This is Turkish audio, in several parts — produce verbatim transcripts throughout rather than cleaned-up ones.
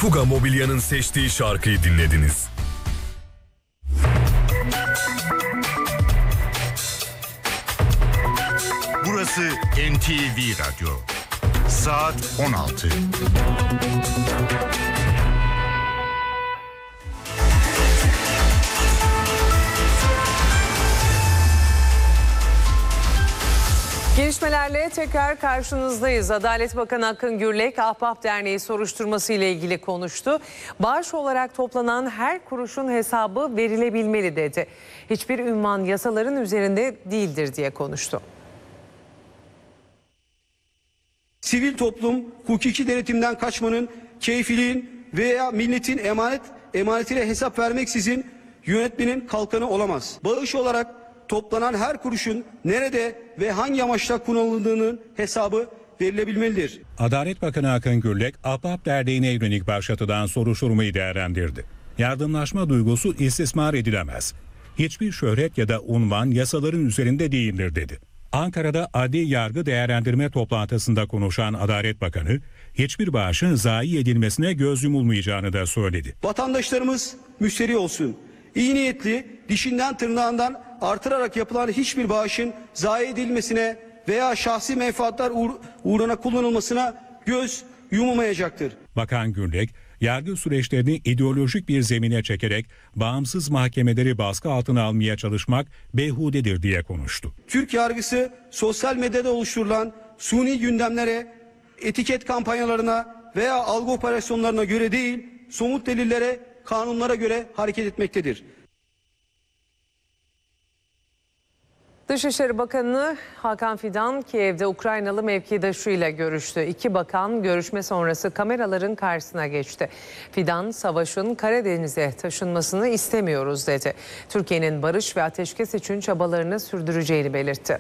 Fuga Mobilya'nın seçtiği şarkıyı dinlediniz. Burası N T V Radyo. Saat on altı. Gelişmelerle tekrar karşınızdayız. Adalet Bakanı Akın Gürlek, Ahbap Derneği soruşturması ile ilgili konuştu. Bağış olarak toplanan her kuruşun hesabı verilebilmeli dedi. Hiçbir ünvan yasaların üzerinde değildir diye konuştu. Sivil toplum hukuki denetimden kaçmanın, keyfiliğin veya milletin emanet emanetine hesap vermeksizin yönetmenin kalkanı olamaz. Bağış olarak toplanan her kuruşun nerede ve hangi amaçla kullanıldığının hesabı verilebilmelidir. Adalet Bakanı Akın Gürlek, Ahbap Derneği'ne yönelik başlatılan soruşturmayı değerlendirdi. Yardımlaşma duygusu istismar edilemez. Hiçbir şöhret ya da unvan yasaların üzerinde değildir dedi. Ankara'da adli yargı değerlendirme toplantısında konuşan Adalet Bakanı, hiçbir bağışın zayi edilmesine göz yumulmayacağını da söyledi. Vatandaşlarımız müşteri olsun. İyi niyetli, dişinden tırnağından artırarak yapılan hiçbir bağışın zayi edilmesine veya şahsi menfaatler uğr uğruna kullanılmasına göz yumulmayacaktır. Bakan Gürlek, yargı süreçlerini ideolojik bir zemine çekerek bağımsız mahkemeleri baskı altına almaya çalışmak beyhudedir diye konuştu. Türk yargısı sosyal medyada oluşturulan suni gündemlere, etiket kampanyalarına veya algı operasyonlarına göre değil, somut delillere, kanunlara göre hareket etmektedir. Dışişleri Bakanı Hakan Fidan, Kiev'de Ukraynalı mevkidaşıyla görüştü. İki bakan görüşme sonrası kameraların karşısına geçti. Fidan, savaşın Karadeniz'e taşınmasını istemiyoruz dedi. Türkiye'nin barış ve ateşkes için çabalarını sürdüreceğini belirtti.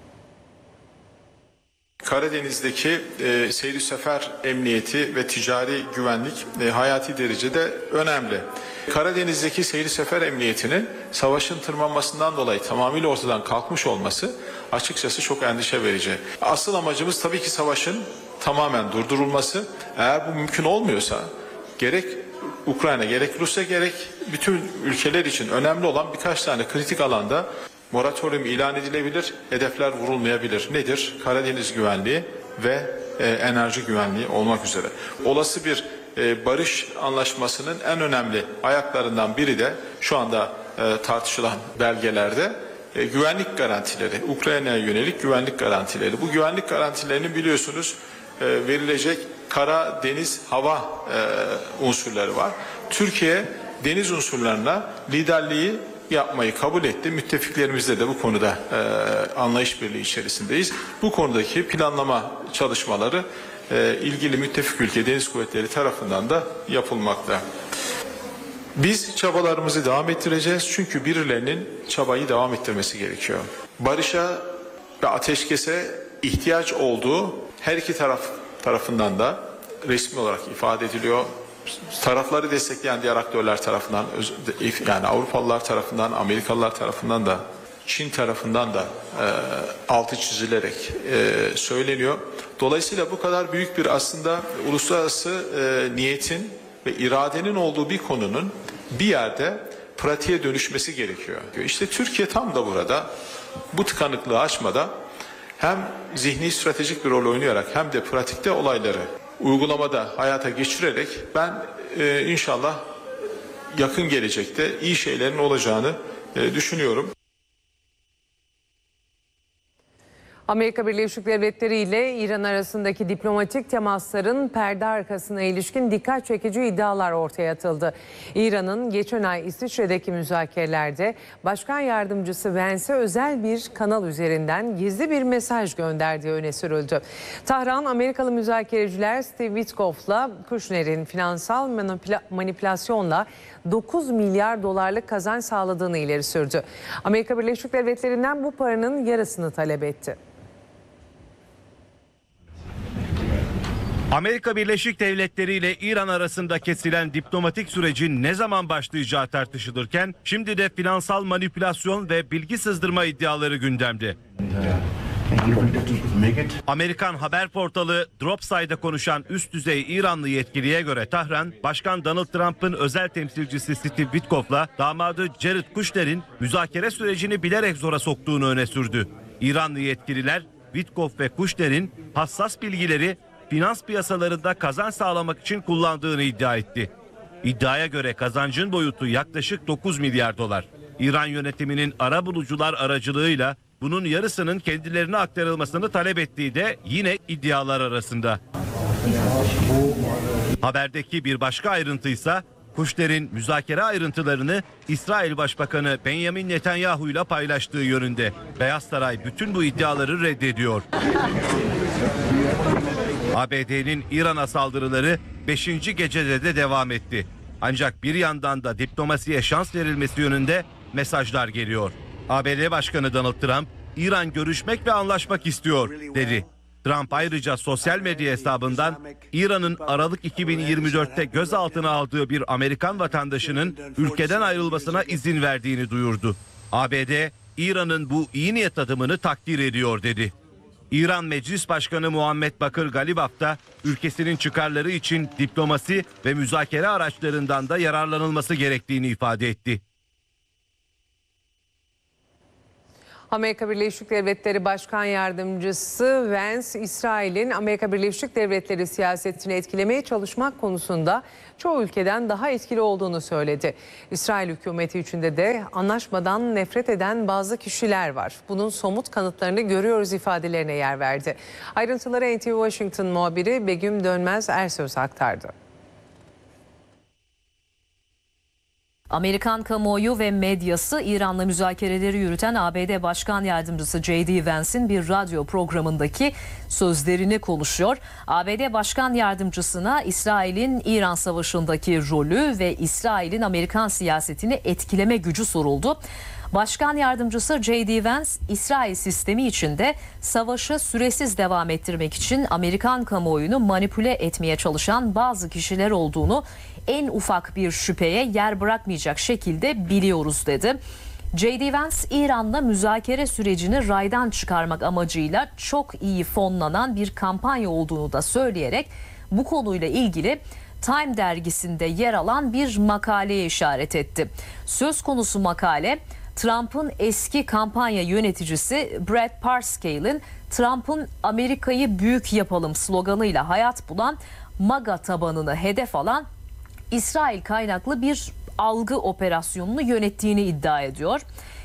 Karadeniz'deki e, seyri sefer emniyeti ve ticari güvenlik e, hayati derecede önemli. Karadeniz'deki seyri sefer emniyetinin savaşın tırmanmasından dolayı tamamıyla ortadan kalkmış olması açıkçası çok endişe verici. Asıl amacımız tabii ki savaşın tamamen durdurulması. Eğer bu mümkün olmuyorsa gerek Ukrayna gerek Rusya gerek bütün ülkeler için önemli olan birkaç tane kritik alanda moratorium ilan edilebilir, hedefler vurulmayabilir. Nedir? Karadeniz güvenliği ve e, enerji güvenliği olmak üzere. Olası bir e, barış anlaşmasının en önemli ayaklarından biri de şu anda e, tartışılan belgelerde e, güvenlik garantileri, Ukrayna'ya yönelik güvenlik garantileri. Bu güvenlik garantilerinin biliyorsunuz e, verilecek kara, deniz, hava e, unsurları var. Türkiye deniz unsurlarına liderliği yapmayı kabul etti. Müttefiklerimizle de bu konuda e, anlayış birliği içerisindeyiz. Bu konudaki planlama çalışmaları e, ilgili müttefik ülke deniz kuvvetleri tarafından da yapılmakta. Biz çabalarımızı devam ettireceğiz çünkü birilerinin çabayı devam ettirmesi gerekiyor. Barışa ve ateşkese ihtiyaç olduğu her iki taraf tarafından da resmi olarak ifade ediliyor. Tarafları destekleyen diğer aktörler tarafından, yani Avrupalılar tarafından, Amerikalılar tarafından da, Çin tarafından da e, altı çizilerek e, söyleniyor. Dolayısıyla bu kadar büyük bir aslında uluslararası e, niyetin ve iradenin olduğu bir konunun bir yerde pratiğe dönüşmesi gerekiyor. İşte Türkiye tam da burada bu tıkanıklığı aşmada hem zihni stratejik bir rol oynayarak hem de pratikte olayları uygulamada hayata geçirerek ben e, inşallah yakın gelecekte iyi şeylerin olacağını e, düşünüyorum. Amerika Birleşik Devletleri ile İran arasındaki diplomatik temasların perde arkasına ilişkin dikkat çekici iddialar ortaya atıldı. İran'ın geçen ay İsviçre'deki müzakerelerde Başkan Yardımcısı Vance'e özel bir kanal üzerinden gizli bir mesaj gönderdiği öne sürüldü. Tahran, Amerikalı müzakereciler Steve Witkoff'la Kushner'in finansal manipüla- manipülasyonla dokuz milyar dolarlık kazanç sağladığını ileri sürdü. Amerika Birleşik Devletleri'nden bu paranın yarısını talep etti. Amerika Birleşik Devletleri ile İran arasında kesilen diplomatik sürecin ne zaman başlayacağı tartışılırken şimdi de finansal manipülasyon ve bilgi sızdırma iddiaları gündemde. Amerikan haber portalı Dropside'da konuşan üst düzey İranlı yetkiliye göre Tahran, Başkan Donald Trump'ın özel temsilcisi Steve Witkoff'la damadı Jared Kushner'in müzakere sürecini bilerek zora soktuğunu öne sürdü. İranlı yetkililer Witkoff ve Kushner'in hassas bilgileri finans piyasalarında kazanç sağlamak için kullandığını iddia etti. İddiaya göre kazancın boyutu yaklaşık dokuz milyar dolar. İran yönetiminin arabulucular aracılığıyla bunun yarısının kendilerine aktarılmasını talep ettiği de yine iddialar arasında. Haberdeki bir başka ayrıntıysa Kushner'in müzakere ayrıntılarını İsrail Başbakanı Benjamin Netanyahu ile paylaştığı yönünde. Beyaz Saray bütün bu iddiaları reddediyor. A B D'nin İran'a saldırıları beşinci gecede de devam etti. Ancak bir yandan da diplomasiye şans verilmesi yönünde mesajlar geliyor. A B D Başkanı Donald Trump, İran görüşmek ve anlaşmak istiyor dedi. Trump ayrıca sosyal medya hesabından İran'ın Aralık iki bin yirmi dörtte gözaltına aldığı bir Amerikan vatandaşının ülkeden ayrılmasına izin verdiğini duyurdu. A B D, İran'ın bu iyi niyet adımını takdir ediyor dedi. İran Meclis Başkanı Muhammed Bakır Galibaf da ülkesinin çıkarları için diplomasi ve müzakere araçlarından da yararlanılması gerektiğini ifade etti. Amerika Birleşik Devletleri Başkan Yardımcısı Vance, İsrail'in Amerika Birleşik Devletleri siyasetini etkilemeye çalışmak konusunda çoğu ülkeden daha etkili olduğunu söyledi. İsrail hükümeti içinde de anlaşmadan nefret eden bazı kişiler var. Bunun somut kanıtlarını görüyoruz ifadelerine yer verdi. Ayrıntıları N T V Washington muhabiri Begüm Dönmez Ersöz aktardı. Amerikan kamuoyu ve medyası İran'la müzakereleri yürüten A B D Başkan Yardımcısı J D Vance'in bir radyo programındaki sözlerini konuşuyor. A B D Başkan Yardımcısına İsrail'in İran Savaşı'ndaki rolü ve İsrail'in Amerikan siyasetini etkileme gücü soruldu. Başkan Yardımcısı J D Vance, İsrail sistemi içinde savaşı süresiz devam ettirmek için Amerikan kamuoyunu manipüle etmeye çalışan bazı kişiler olduğunu en ufak bir şüpheye yer bırakmayacak şekilde biliyoruz dedi. J D Vance, İran'la müzakere sürecini raydan çıkarmak amacıyla çok iyi fonlanan bir kampanya olduğunu da söyleyerek bu konuyla ilgili Time dergisinde yer alan bir makaleye işaret etti. Söz konusu makale, Trump'ın eski kampanya yöneticisi Brad Parscale'in Trump'ın Amerika'yı büyük yapalım sloganıyla hayat bulan MAGA tabanını hedef alan İsrail kaynaklı bir algı operasyonunu yönettiğini iddia ediyor.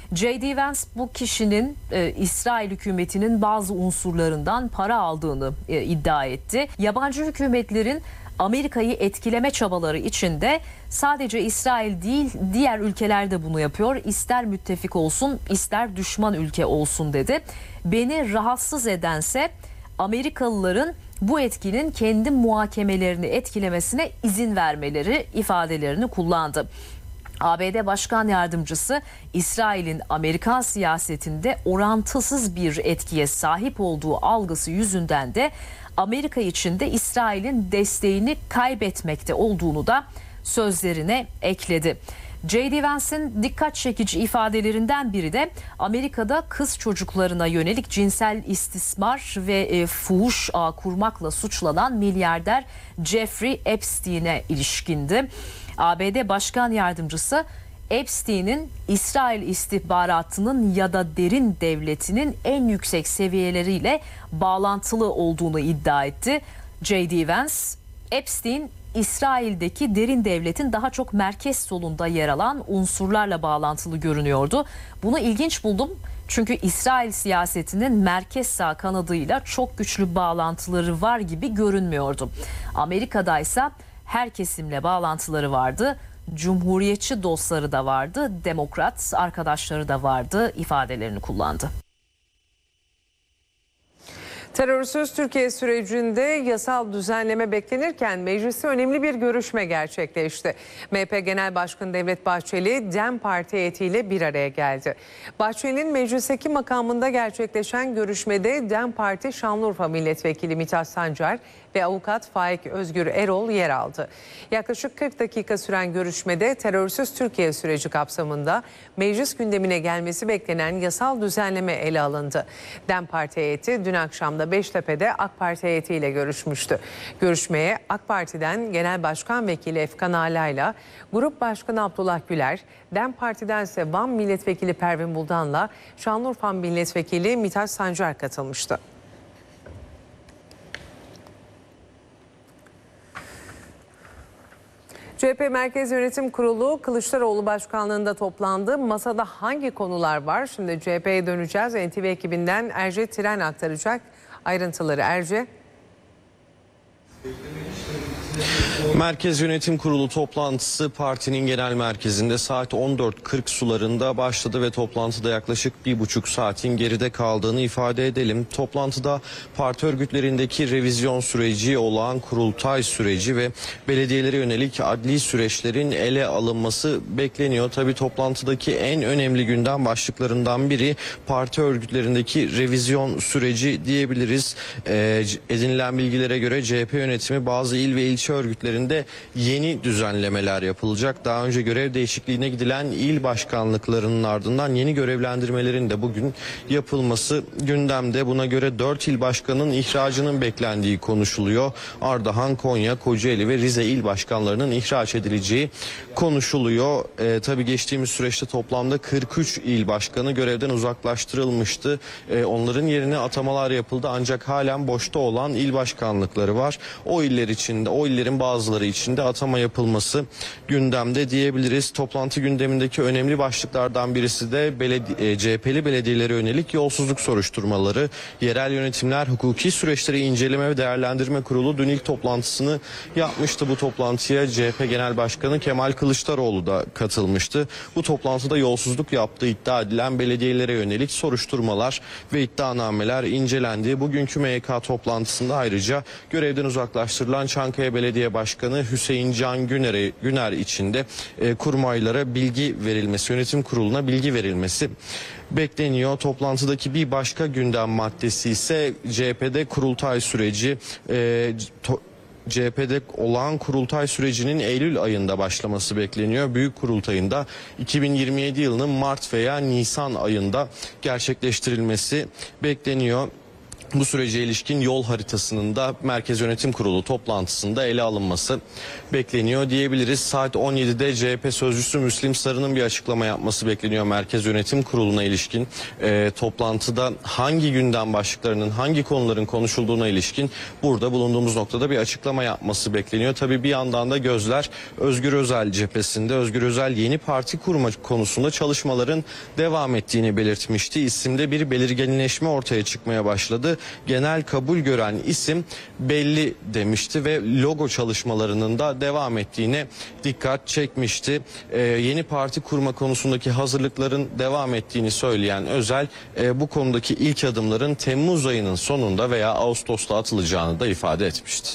J D Vance bu kişinin e, İsrail hükümetinin bazı unsurlarından para aldığını e, iddia etti. Yabancı hükümetlerin Amerika'yı etkileme çabaları içinde sadece İsrail değil diğer ülkeler de bunu yapıyor. İster müttefik olsun ister düşman ülke olsun dedi. Beni rahatsız edense Amerikalıların bu etkinin kendi muhakemelerini etkilemesine izin vermeleri ifadelerini kullandı. A B D Başkan Yardımcısı İsrail'in Amerikan siyasetinde orantısız bir etkiye sahip olduğu algısı yüzünden de Amerika içinde İsrail'in desteğini kaybetmekte olduğunu da sözlerine ekledi. J D Vance'in dikkat çekici ifadelerinden biri de Amerika'da kız çocuklarına yönelik cinsel istismar ve e, fuhuş ağı kurmakla suçlanan milyarder Jeffrey Epstein'e ilişkindi. A B D Başkan Yardımcısı Epstein'in İsrail istihbaratının ya da derin devletinin en yüksek seviyeleriyle bağlantılı olduğunu iddia etti. J D Vance, Epstein İsrail'deki derin devletin daha çok merkez solunda yer alan unsurlarla bağlantılı görünüyordu. Bunu ilginç buldum çünkü İsrail siyasetinin merkez sağ kanadıyla çok güçlü bağlantıları var gibi görünmüyordu. Amerika'daysa her kesimle bağlantıları vardı. Cumhuriyetçi dostları da vardı, demokrat arkadaşları da vardı ifadelerini kullandı. Terörsüz Türkiye sürecinde yasal düzenleme beklenirken mecliste önemli bir görüşme gerçekleşti. M H P Genel Başkanı Devlet Bahçeli, DEM Parti heyetiyle bir araya geldi. Bahçeli'nin meclisteki makamında gerçekleşen görüşmede DEM Parti Şanlıurfa Milletvekili Mithat Sancar ve avukat Faik Özgür Erol yer aldı. Yaklaşık kırk dakika süren görüşmede terörsüz Türkiye süreci kapsamında meclis gündemine gelmesi beklenen yasal düzenleme ele alındı. DEM Parti heyeti dün akşam da Beştepe'de AK Parti heyetiyle görüşmüştü. Görüşmeye AK Parti'den Genel Başkan Vekili Efkan Ala'yla Grup Başkanı Abdullah Güler, DEM Parti'dense Van Milletvekili Pervin Buldan'la Şanlıurfa Milletvekili Mithat Sancar katılmıştı. C H P Merkez Yönetim Kurulu Kılıçdaroğlu başkanlığında toplandı. Masada hangi konular var? Şimdi C H P'ye döneceğiz. N T V ekibinden Erce Tiren aktaracak ayrıntıları. Erce. Merkez Yönetim Kurulu toplantısı partinin genel merkezinde saat on dört kırk sularında başladı ve toplantıda yaklaşık bir buçuk saatin geride kaldığını ifade edelim. Toplantıda parti örgütlerindeki revizyon süreci, olağan kurultay süreci ve belediyelere yönelik adli süreçlerin ele alınması bekleniyor. Tabii toplantıdaki en önemli gündem başlıklarından biri parti örgütlerindeki revizyon süreci diyebiliriz. Ee, edinilen bilgilere göre C H P yönetimi bazı il ve ilçe örgütlerinde yeni düzenlemeler yapılacak. Daha önce görev değişikliğine gidilen il başkanlıklarının ardından yeni görevlendirmelerin de bugün yapılması gündemde. Buna göre dört il başkanının ihracının beklendiği konuşuluyor. Ardahan, Konya, Kocaeli ve Rize il başkanlarının ihraç edileceği konuşuluyor. Ee, tabii geçtiğimiz süreçte toplamda kırk üç il başkanı görevden uzaklaştırılmıştı. Ee, onların yerine atamalar yapıldı ancak halen boşta olan il başkanlıkları var. O iller içinde, o illerin bazıları içinde atama yapılması gündemde diyebiliriz. Toplantı gündemindeki önemli başlıklardan birisi de beledi- C H P'li belediyelere yönelik yolsuzluk soruşturmaları. Yerel yönetimler hukuki süreçleri inceleme ve değerlendirme kurulu dün ilk toplantısını yapmıştı. Bu toplantıya C H P Genel Başkanı Kemal Kılıçdaroğlu da katılmıştı. Bu toplantıda yolsuzluk yaptığı iddia edilen belediyelere yönelik soruşturmalar ve iddianameler incelendi. Bugünkü M Y K toplantısında ayrıca görevden uzaklaştırılan Çankaya Belediye Başkanı Hüseyin Can Güner'e Güner içinde e, kurmaylara bilgi verilmesi, yönetim kuruluna bilgi verilmesi bekleniyor. Toplantıdaki bir başka gündem maddesi ise C H P'de kurultay süreci. E, to- C H P'de olağan kurultay sürecinin Eylül ayında başlaması bekleniyor. Büyük kurultayında iki bin yirmi yedi yılının Mart veya Nisan ayında gerçekleştirilmesi bekleniyor. Bu sürece ilişkin yol haritasının da Merkez Yönetim Kurulu toplantısında ele alınması bekleniyor diyebiliriz. Saat on yedide C H P sözcüsü Müslim Sarı'nın bir açıklama yapması bekleniyor Merkez Yönetim Kurulu'na ilişkin. E, toplantıda hangi gündem başlıklarının, hangi konuların konuşulduğuna ilişkin burada bulunduğumuz noktada bir açıklama yapması bekleniyor. Tabii bir yandan da gözler Özgür Özel cephesinde. Özgür Özel yeni parti kurma konusunda çalışmaların devam ettiğini belirtmişti. İsimde bir belirginleşme ortaya çıkmaya başladı. Genel kabul gören isim belli demişti ve logo çalışmalarının da devam ettiğine dikkat çekmişti. Ee, yeni parti kurma konusundaki hazırlıkların devam ettiğini söyleyen Özel e, bu konudaki ilk adımların Temmuz ayının sonunda veya Ağustos'ta atılacağını da ifade etmişti.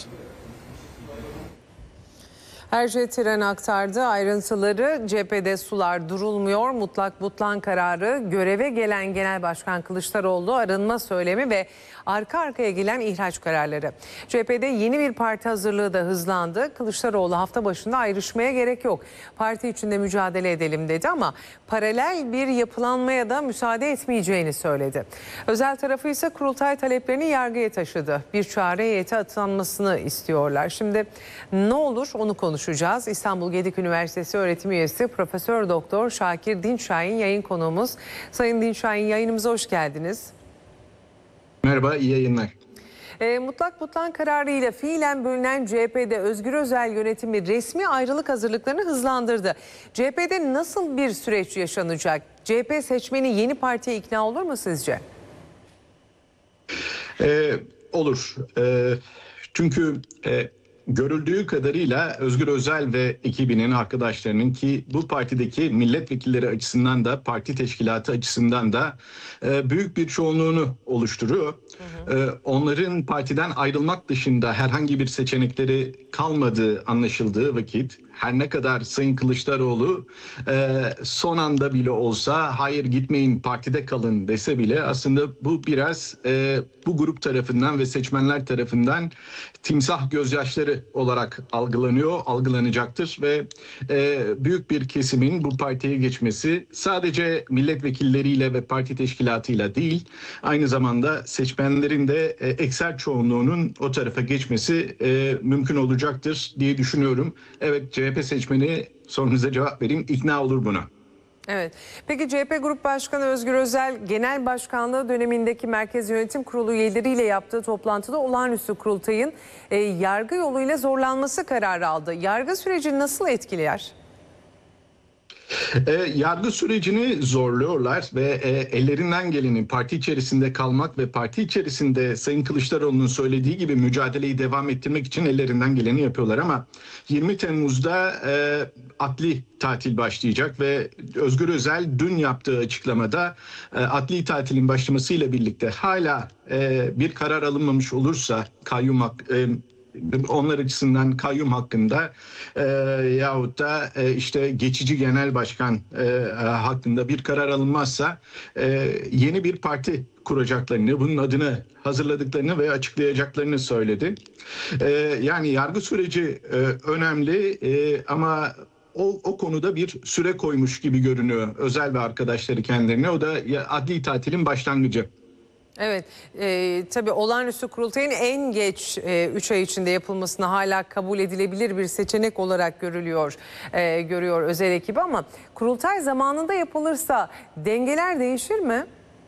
Erce Tiren aktardı ayrıntıları. Cephede sular durulmuyor. Mutlak butlan kararı, göreve gelen Genel Başkan Kılıçdaroğlu arınma söylemi ve arka arkaya gelen ihraç kararları. Cephede yeni bir parti hazırlığı da hızlandı. Kılıçdaroğlu hafta başında ayrışmaya gerek yok, parti içinde mücadele edelim dedi ama paralel bir yapılanmaya da müsaade etmeyeceğini söyledi. Özel tarafı ise kurultay taleplerini yargıya taşıdı. Bir çare heyeti atanmasını istiyorlar. Şimdi ne olur onu konuşacağız. İstanbul Gedik Üniversitesi öğretim üyesi Profesör Doktor Şakir Dinçayin yayın konuğumuz. Sayın Dinçayin, yayınımıza hoş geldiniz. Merhaba, iyi yayınlar. E, mutlak butlan kararıyla fiilen bölünen C H P'de Özgür Özel yönetimi resmi ayrılık hazırlıklarını hızlandırdı. C H P'de nasıl bir süreç yaşanacak? C H P seçmeni yeni partiye ikna olur mu sizce? Ee, olur. Ee, çünkü e, görüldüğü kadarıyla Özgür Özel ve ekibinin, arkadaşlarının ki bu partideki milletvekilleri açısından da parti teşkilatı açısından da e, büyük bir çoğunluğunu oluşturuyor. Hı hı. E, onların partiden ayrılmak dışında herhangi bir seçenekleri kalmadığı anlaşıldığı vakit her ne kadar Sayın Kılıçdaroğlu e, son anda bile olsa hayır gitmeyin partide kalın dese bile aslında bu biraz e, bu grup tarafından ve seçmenler tarafından timsah gözyaşları olarak algılanıyor, algılanacaktır ve e, büyük bir kesimin bu partiye geçmesi sadece milletvekilleriyle ve parti teşkilatıyla değil, aynı zamanda seçmenlerin de e, ekser çoğunluğunun o tarafa geçmesi e, mümkün olacaktır diye düşünüyorum. Evet, C H P seçmeni, sorunuza cevap vereyim, ikna olur buna. Evet. Peki C H P Grup Başkanı Özgür Özel genel başkanlığı dönemindeki Merkez Yönetim Kurulu üyeleriyle yaptığı toplantıda olağanüstü kurultayın e, yargı yoluyla zorlanması kararı aldı. Yargı sürecini nasıl etkiler? E, yargı sürecini zorluyorlar ve e, ellerinden geleni parti içerisinde kalmak ve parti içerisinde Sayın Kılıçdaroğlu'nun söylediği gibi mücadeleyi devam ettirmek için ellerinden geleni yapıyorlar ama yirmi Temmuz'da e, adli tatil başlayacak ve Özgür Özel dün yaptığı açıklamada e, adli tatilin başlamasıyla birlikte hala e, bir karar alınmamış olursa kayyum hak, e, onlar açısından kayyum hakkında e, yahut da e, işte geçici genel başkan e, hakkında bir karar alınmazsa e, yeni bir parti kuracaklarını, bunun adını hazırladıklarını ve açıklayacaklarını söyledi. E, yani yargı süreci e, önemli e, ama o, o konuda bir süre koymuş gibi görünüyor Özel ve arkadaşları kendilerine. O da adli tatilin başlangıcı. Evet, e, tabii olağanüstü kurultayın en geç üç e, ay içinde yapılmasına hala kabul edilebilir bir seçenek olarak görülüyor, e, görüyor özel ekibi ama kurultay zamanında yapılırsa dengeler değişir mi?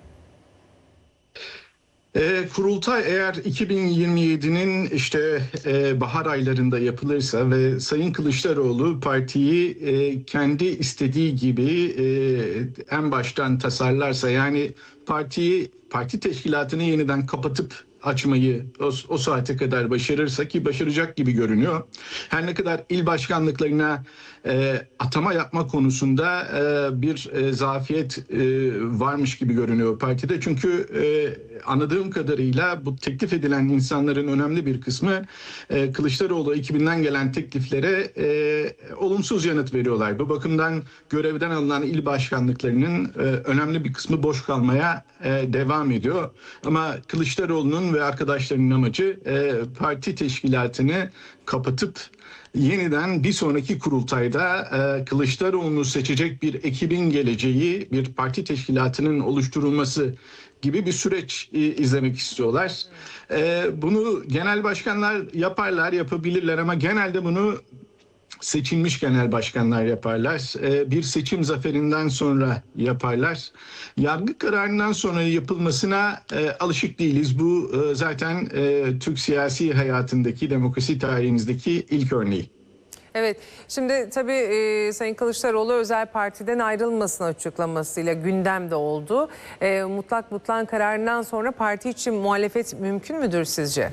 E, kurultay eğer iki bin yirmi yedi'nin işte e, bahar aylarında yapılırsa ve Sayın Kılıçdaroğlu partiyi e, kendi istediği gibi e, en baştan tasarlarsa, yani partiyi parti teşkilatını yeniden kapatıp açmayı o, o saate kadar başarırsa, ki başaracak gibi görünüyor. Her ne kadar il başkanlıklarına e, atama yapma konusunda e, bir e, zafiyet e, varmış gibi görünüyor partide. Çünkü e, anladığım kadarıyla bu teklif edilen insanların önemli bir kısmı e, Kılıçdaroğlu ekibinden gelen tekliflere e, olumsuz yanıt veriyorlar. Bu bakımdan görevden alınan il başkanlıklarının e, önemli bir kısmı boş kalmaya e, devam ediyor. Ama Kılıçdaroğlu'nun ve arkadaşlarının amacı e, parti teşkilatını kapatıp yeniden bir sonraki kurultayda e, Kılıçdaroğlu'nu seçecek bir ekibin geleceği, bir parti teşkilatının oluşturulması gibi bir süreç e, izlemek istiyorlar. E, bunu genel başkanlar yaparlar, yapabilirler ama genelde bunu seçilmiş genel başkanlar yaparlar. E, bir seçim zaferinden sonra yaparlar. Yargı kararından sonra yapılmasına e, alışık değiliz. Bu e, zaten e, Türk siyasi hayatındaki, demokrasi tarihimizdeki ilk örneği. Evet, şimdi tabii e, Sayın Kılıçdaroğlu Özel Parti'den ayrılmasını açıklamasıyla gündemde oldu. E, mutlak mutlak kararından sonra parti için muhalefet mümkün müdür sizce?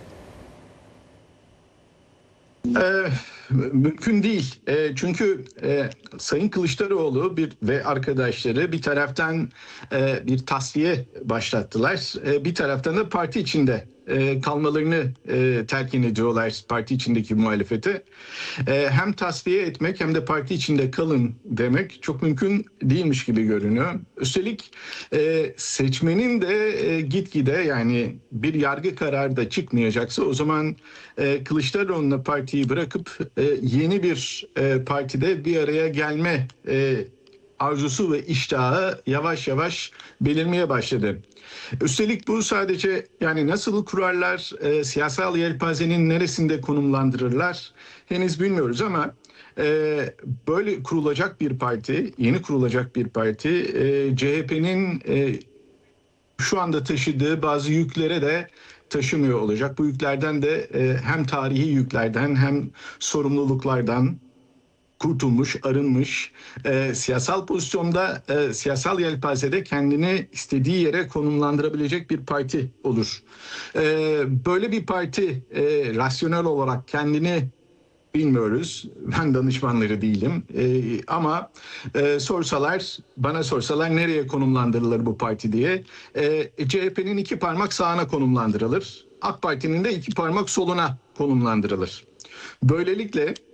Ee, mümkün değil. E, çünkü e, Sayın Kılıçdaroğlu bir ve arkadaşları bir taraftan e, bir tasfiye başlattılar. E, bir taraftan da parti içinde e, kalmalarını e, telkin ediyorlar parti içindeki muhalefete. E, hem tasfiye etmek hem de parti içinde kalın demek çok mümkün değilmiş gibi görünüyor. Üstelik e, seçmenin de e, gitgide, yani bir yargı kararı da çıkmayacaksa o zaman e, Kılıçdaroğlu'na partiyi bırakıp e, yeni bir e, partide bir araya gelme e, arzusu ve iştahı yavaş yavaş belirmeye başladı. Üstelik bu sadece, yani nasıl kurarlar, e, siyasal yelpazenin neresinde konumlandırırlar henüz bilmiyoruz ama e, böyle kurulacak bir parti, yeni kurulacak bir parti e, C H P'nin e, şu anda taşıdığı bazı yüklere de taşımıyor olacak. Bu yüklerden de e, hem tarihi yüklerden hem sorumluluklardan kurtulmuş, arınmış, e, siyasal pozisyonda, e, siyasal yelpazede kendini istediği yere konumlandırabilecek bir parti olur. E, böyle bir parti e, rasyonel olarak kendini bilmiyoruz. Ben danışmanları değilim. E, ama e, sorsalar, bana sorsalar nereye konumlandırılır bu parti diye, e, C H P'nin iki parmak sağına konumlandırılır. AK Parti'nin de iki parmak soluna konumlandırılır. Böylelikle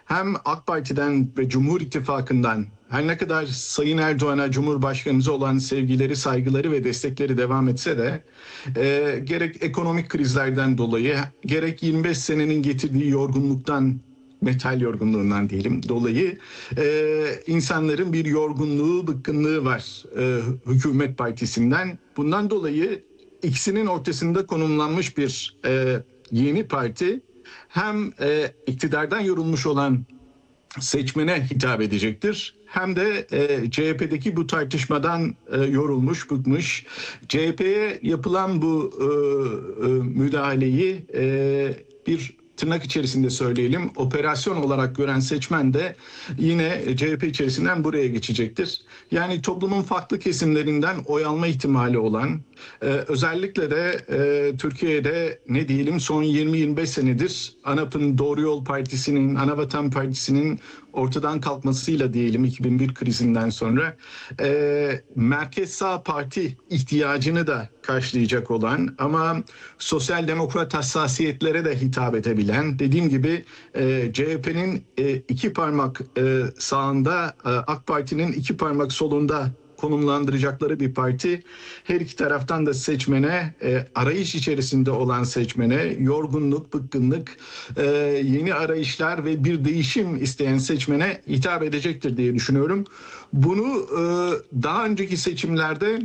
hem AK Parti'den ve Cumhur İttifakı'ndan her ne kadar Sayın Erdoğan'a Cumhurbaşkanımız olan sevgileri, saygıları ve destekleri devam etse de e, gerek ekonomik krizlerden dolayı gerek yirmi beş senenin getirdiği yorgunluktan, metal yorgunluğundan diyelim dolayı e, insanların bir yorgunluğu, bıkkınlığı var e, hükümet partisinden. Bundan dolayı ikisinin ortasında konumlanmış bir e, yeni parti hem e, iktidardan yorulmuş olan seçmene hitap edecektir. Hem de e, C H P'deki bu tartışmadan e, yorulmuş, bıkmış, C H P'ye yapılan bu e, e, müdahaleyi e, bir tırnak içerisinde söyleyelim, operasyon olarak gören seçmen de yine C H P içerisinden buraya geçecektir. Yani toplumun farklı kesimlerinden oy alma ihtimali olan, e, özellikle de e, Türkiye'de ne diyelim son yirmi yirmi beş senedir ANAP'ın, Doğru Yol Partisi'nin, Anavatan Partisi'nin ortadan kalkmasıyla diyelim iki bin bir krizinden sonra e, merkez sağ parti ihtiyacını da karşılayacak olan ama sosyal demokrat hassasiyetlere de hitap edebilen, dediğim gibi e, C H P'nin e, iki parmak e, sağında, e, AK Parti'nin iki parmak solunda konumlandıracakları bir parti. Her iki taraftan da seçmene, e, arayış içerisinde olan seçmene, yorgunluk, bıkkınlık, e, yeni arayışlar ve bir değişim isteyen seçmene hitap edecektir diye düşünüyorum. Bunu e, daha önceki seçimlerde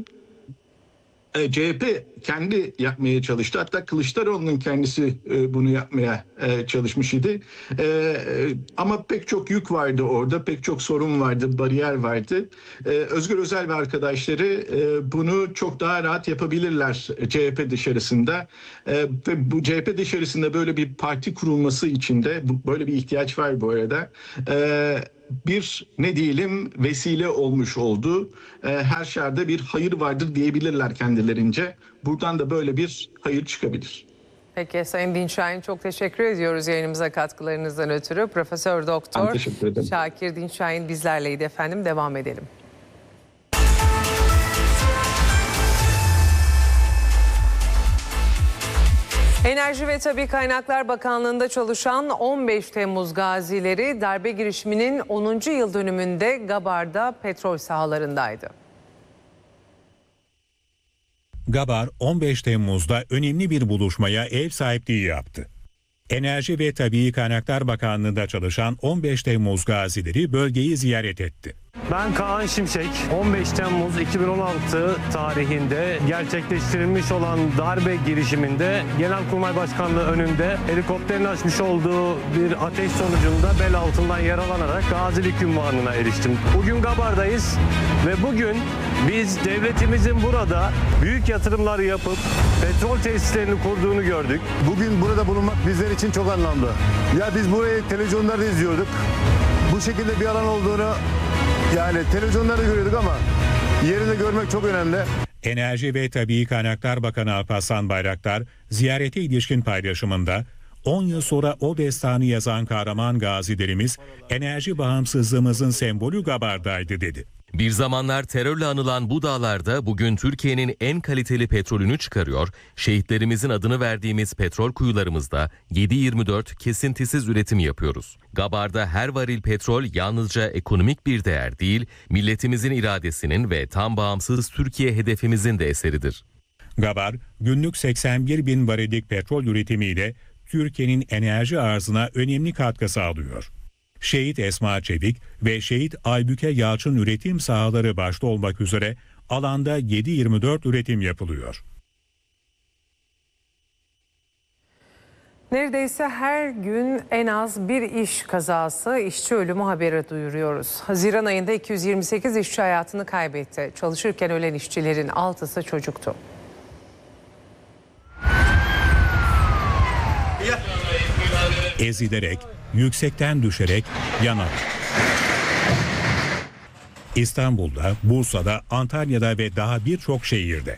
e, C H P kendi yapmaya çalıştı. Hatta Kılıçdaroğlu'nun kendisi e, bunu yapmaya e, çalışmış idi. E, e, ama pek çok yük vardı orada, pek çok sorun vardı, bariyer vardı. E, Özgür Özel ve arkadaşları e, bunu çok daha rahat yapabilirler C H P dışarısında. E, ve bu C H P dışarısında böyle bir parti kurulması için de bu, böyle bir ihtiyaç var bu arada. E, bir ne diyelim vesile olmuş oldu. E, her şerde bir hayır vardır diyebilirler kendilerince. Buradan da böyle bir hayır çıkabilir. Peki Sayın Dinçayin, çok teşekkür ediyoruz yayınımıza katkılarınızdan ötürü. Profesör Doktor Şakir Dinçayin bizlerleydi efendim. Devam edelim. Enerji ve Tabii Kaynaklar Bakanlığı'nda çalışan on beş Temmuz gazileri darbe girişiminin onuncu yıl dönümünde Gabar'da petrol sahalarındaydı. Gabar on beş Temmuz'da önemli bir buluşmaya ev sahipliği yaptı. Enerji ve Tabii Kaynaklar Bakanlığı'nda çalışan on beş Temmuz gazileri bölgeyi ziyaret etti. Ben Kaan Şimşek. on beş Temmuz iki bin on altı tarihinde gerçekleştirilmiş olan darbe girişiminde Genelkurmay Başkanlığı önünde helikopterin açmış olduğu bir ateş sonucunda bel altından yaralanarak gazilik unvanına eriştim. Bugün Gabar'dayız ve bugün biz devletimizin burada büyük yatırımlar yapıp petrol tesislerini kurduğunu gördük. Bugün burada bulunmak bizler için çok anlamlı. Ya biz burayı televizyonlarda izliyorduk. Bu şekilde bir alan olduğunu yani televizyonlarda görüyorduk ama yerinde görmek çok önemli. Enerji ve Tabii Kaynaklar Bakanı Alparslan Bayraktar ziyarete ilişkin paylaşımında on yıl sonra o destanı yazan kahraman gazilerimiz enerji bağımsızlığımızın sembolü Gabar'daydı dedi. Bir zamanlar terörle anılan bu dağlarda bugün Türkiye'nin en kaliteli petrolünü çıkarıyor, şehitlerimizin adını verdiğimiz petrol kuyularımızda yedi yirmi dört kesintisiz üretim yapıyoruz. Gabar'da her varil petrol yalnızca ekonomik bir değer değil, milletimizin iradesinin ve tam bağımsız Türkiye hedefimizin de eseridir. Gabar, günlük seksen bir bin varillik petrol üretimiyle Türkiye'nin enerji arzına önemli katkı sağlıyor. Şehit Esma Çevik ve Şehit Aybüke Yalçın üretim sahaları başta olmak üzere alanda yedi yirmi dört üretim yapılıyor. Neredeyse her gün en az bir iş kazası, işçi ölümü haberi duyuruyoruz. Haziran ayında iki yüz yirmi sekiz işçi hayatını kaybetti. Çalışırken ölen işçilerin altısı çocuktu. Ezilerek, yüksekten düşerek, yanarak. İstanbul'da, Bursa'da, Antalya'da ve daha birçok şehirde.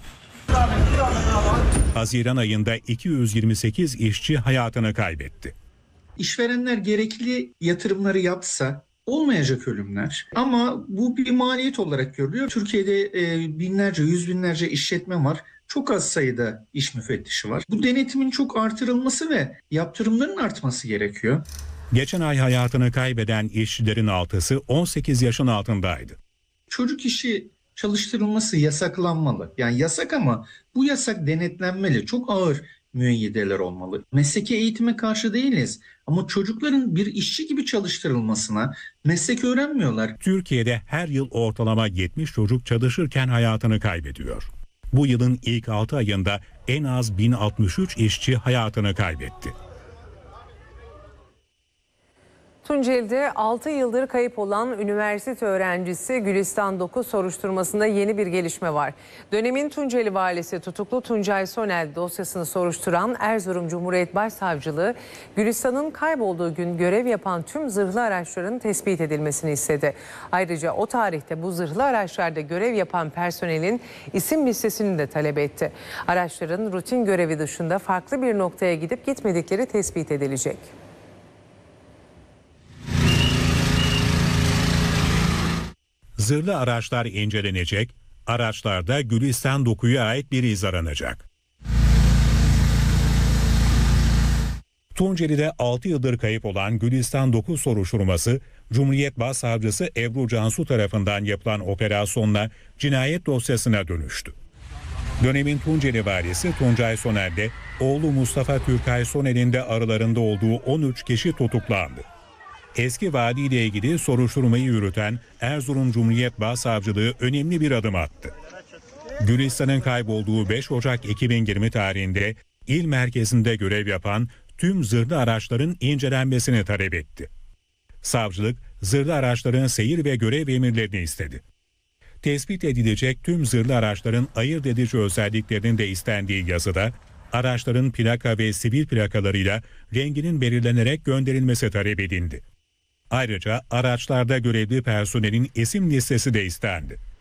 Haziran ayında iki yüz yirmi sekiz işçi hayatını kaybetti. İşverenler gerekli yatırımları yapsa olmayacak ölümler ama bu bir maliyet olarak görülüyor. Türkiye'de e, binlerce, yüz binlerce işletme var. Çok az sayıda iş müfettişi var. Bu denetimin çok artırılması ve yaptırımların artması gerekiyor. Geçen ay hayatını kaybeden işçilerin altısı on sekiz yaşın altındaydı. Çocuk işi çalıştırılması yasaklanmalı. Yani yasak ama bu yasak denetlenmeli. Çok ağır müeyyideler olmalı. Mesleki eğitime karşı değiliz ama çocukların bir işçi gibi çalıştırılmasına, meslek öğrenmiyorlar. Türkiye'de her yıl ortalama yetmiş çocuk çalışırken hayatını kaybediyor. Bu yılın ilk altı ayında en az bin altmış üç işçi hayatını kaybetti. Tunceli'de altı yıldır kayıp olan üniversite öğrencisi Gülistan dokuz soruşturmasında yeni bir gelişme var. Dönemin Tunceli valisi tutuklu Tuncay Sonel dosyasını soruşturan Erzurum Cumhuriyet Başsavcılığı, Gülistan'ın kaybolduğu gün görev yapan tüm zırhlı araçların tespit edilmesini istedi. Ayrıca o tarihte bu zırhlı araçlarda görev yapan personelin isim listesini de talep etti. Araçların rutin görevi dışında farklı bir noktaya gidip gitmedikleri tespit edilecek. Zırhlı araçlar incelenecek, araçlarda Gülistan dokuya ait bir iz aranacak. Tunceli'de altı yıldır kayıp olan Gülistan dokuz soruşturması, Cumhuriyet Başsavcısı Ebru Cansu tarafından yapılan operasyonla cinayet dosyasına dönüştü. Dönemin Tunceli valisi Tuncay Soner'de oğlu Mustafa Türkay Soner'in de aralarında olduğu on üç kişi tutuklandı. Eski valiyle ilgili soruşturmayı yürüten Erzurum Cumhuriyet Başsavcılığı önemli bir adım attı. Gülistan'ın kaybolduğu beş Ocak iki bin yirmi tarihinde il merkezinde görev yapan tüm zırhlı araçların incelenmesini talep etti. Savcılık, zırhlı araçların seyir ve görev emirlerini istedi. Tespit edilecek tüm zırhlı araçların ayırt edici özelliklerinin de istendiği yazıda, araçların plaka ve sivil plakalarıyla renginin belirlenerek gönderilmesi talep edildi. Ayrıca araçlarda görevli personelin isim listesi de istendi.